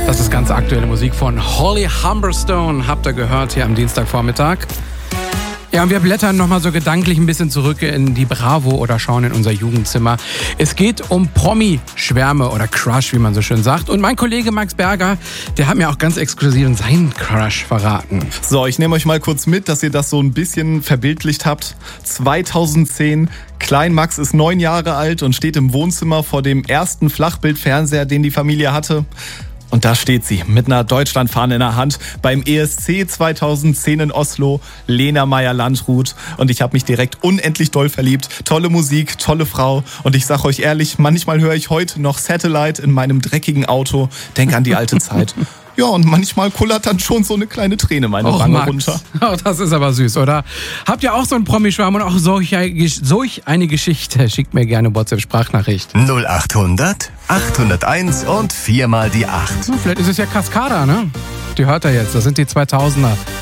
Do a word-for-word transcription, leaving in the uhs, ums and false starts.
Das ist ganz aktuelle Musik von Holly Humberstone, habt ihr gehört hier am Dienstagvormittag. Ja, und wir blättern nochmal so gedanklich ein bisschen zurück in die Bravo oder schauen in unser Jugendzimmer. Es geht um Promi-Schwärme oder Crush, wie man so schön sagt. Und mein Kollege Max Berger, der hat mir auch ganz exklusiv seinen Crush verraten. So, ich nehme euch mal kurz mit, dass ihr das so ein bisschen verbildlicht habt. zweitausendzehn, Klein Max ist neun Jahre alt und steht im Wohnzimmer vor dem ersten Flachbildfernseher, den die Familie hatte. Und da steht sie, mit einer Deutschlandfahne in der Hand, beim E S C zweitausendzehn in Oslo, Lena Meyer-Landrut. Und ich habe mich direkt unendlich doll verliebt. Tolle Musik, tolle Frau. Und ich sag euch ehrlich, manchmal höre ich heute noch Satellite in meinem dreckigen Auto. Denk an die alte Zeit. Ja, und manchmal kullert dann schon so eine kleine Träne meine Och, Wange Max. runter. Oh, das ist aber süß, oder? Habt ihr auch so einen Promi-Schwarm und auch solch, solch eine Geschichte? Schickt mir gerne WhatsApp-Sprachnachricht. null achthundert, achthunderteins und viermal die acht. Hm, vielleicht ist es ja Cascada, ne? Die hört er jetzt, das sind die zweitausender.